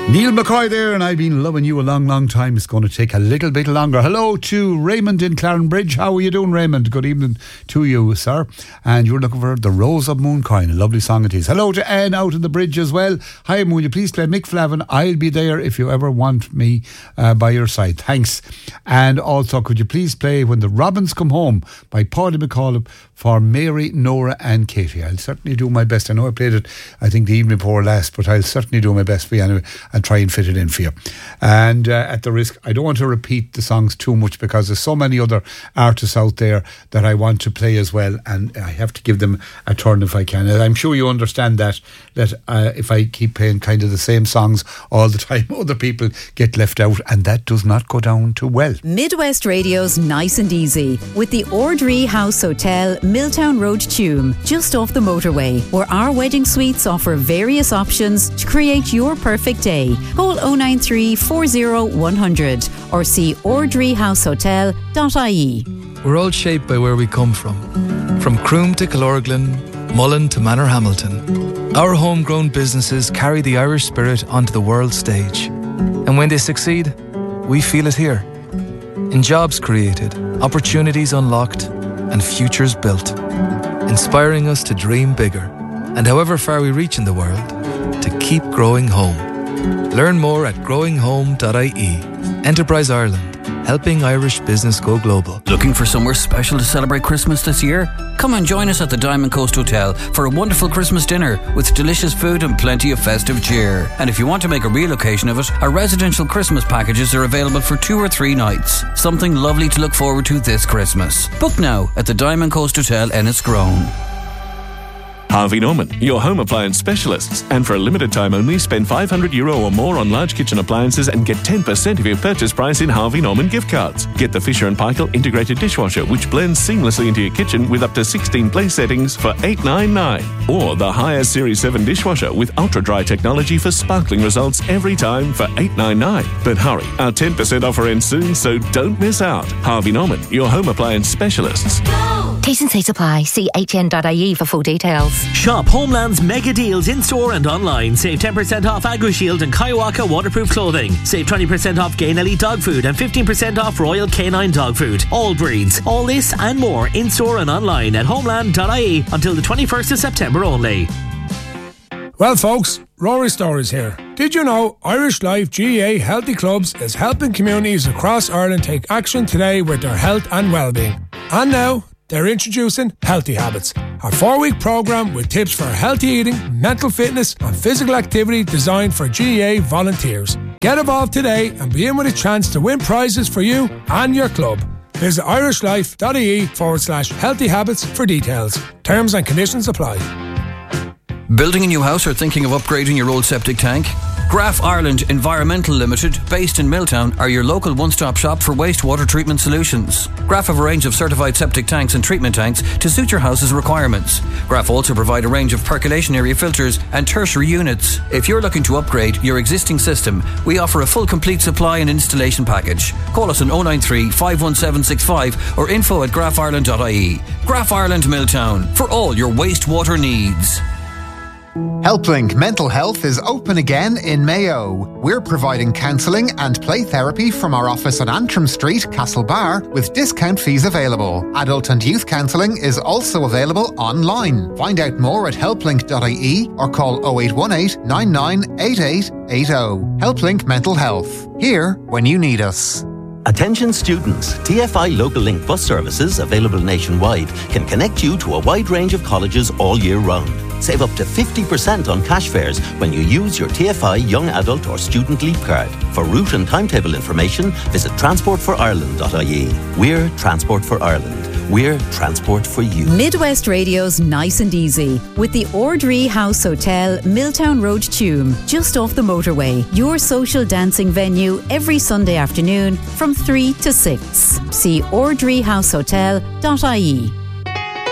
Neil McCoy there, and I've been loving you a long, long time. It's going to take a little bit longer. Hello to Raymond in Clarenbridge. How are you doing, Raymond? Good evening to you, sir. And you're looking for The Rose of Mooncoin. A lovely song it is. Hello to Anne out in the bridge as well. Hi, will you please play Mick Flavin? I'll be there if you ever want me by your side. Thanks. And also, could you please play When the Robins Come Home by Paudie McCollum for Mary, Nora and Katie? I'll certainly do my best. I know I played it, I think, the evening before last, but I'll certainly do my best for you anyway and try and fit it in for you. And at the risk, I don't want to repeat the songs too much because there's so many other artists out there that I want to play as well, and I have to give them a turn if I can. And I'm sure you understand that if I keep playing kind of the same songs all the time, other people get left out, and that does not go down too well. Midwest Radio's Nice and Easy with the Ordree House Hotel, Milltown Road, Tuam, just off the motorway, where our wedding suites offer various options to create your perfect day. Call 093 40 100 or see ordreehousehotel.ie. We're all shaped by where we come from Croom to Killorglin, Mullen to Manorhamilton. Our homegrown businesses carry the Irish spirit onto the world stage. And when they succeed, we feel it here. In jobs created, opportunities unlocked, and futures built. Inspiring us to dream bigger, and however far we reach in the world, to keep growing home. Learn more at growinghome.ie. Enterprise Ireland, helping Irish business go global. Looking for somewhere special to celebrate Christmas this year? Come and join us at the Diamond Coast Hotel for a wonderful Christmas dinner with delicious food and plenty of festive cheer. And if you want to make a real occasion of it, our residential Christmas packages are available for 2 or 3 nights. Something lovely to look forward to this Christmas. Book now at the Diamond Coast Hotel, Enniscrone. Harvey Norman, your home appliance specialists. And for a limited time only, spend €500 or more on large kitchen appliances and get 10% of your purchase price in Harvey Norman gift cards. Get the Fisher & Paykel integrated dishwasher, which blends seamlessly into your kitchen with up to 16 place settings for $899. Or the Haier Series 7 dishwasher with ultra-dry technology for sparkling results every time for $899. But hurry, our 10% offer ends soon, so don't miss out. Harvey Norman, your home appliance specialists. T's and C's apply. See atn.ie for full details. Shop Homeland's mega deals in-store and online. Save 10% off AgriShield and Kaiwaka waterproof clothing. Save 20% off Gain Elite dog food and 15% off Royal Canine dog food. All breeds. All this and more in-store and online at homeland.ie until the 21st of September only. Well, folks, Rory Stories here. Did you know Irish Life GAA Healthy Clubs is helping communities across Ireland take action today with their health and well-being? And now, they're introducing Healthy Habits, a 4-week programme with tips for healthy eating, mental fitness and physical activity designed for GAA volunteers. Get involved today and be in with a chance to win prizes for you and your club. Visit irishlife.ie/healthy habits for details. Terms and conditions apply. Building a new house or thinking of upgrading your old septic tank? Graf Ireland Environmental Limited, based in Milltown, are your local one-stop shop for wastewater treatment solutions. Graf have a range of certified septic tanks and treatment tanks to suit your house's requirements. Graf also provide a range of percolation area filters and tertiary units. If you're looking to upgrade your existing system, we offer a full complete supply and installation package. Call us on 093 51765 or info@grafireland.ie. Graf Ireland Milltown, for all your wastewater needs. HelpLink Mental Health is open again in Mayo. We're providing counselling and play therapy from our office on Antrim Street, Castlebar, with discount fees available. Adult and youth counselling is also available online. Find out more at helplink.ie or call 0818 998880. HelpLink Mental Health. Here when you need us. Attention students, TFI Local Link bus services, available nationwide, can connect you to a wide range of colleges all year round. Save up to 50% on cash fares when you use your TFI Young Adult or Student Leap Card. For route and timetable information, visit transportforireland.ie. We're Transport for Ireland. We're transport for you. Midwest Radio's Nice and Easy with the Ordree House Hotel, Milltown Road, Tuam, just off the motorway. Your social dancing venue every Sunday afternoon from 3 to 6. See ordreehousehotel.ie.